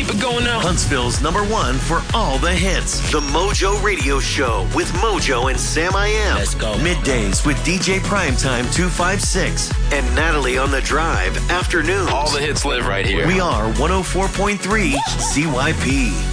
Keep it going now. Huntsville's #1 for all the hits. The Mojo Radio Show with Mojo and Sam I Am. Let's go. Middays with DJ Primetime 256 and Natalie on the Drive afternoons. All the hits live right here. We are 104.3 CYP.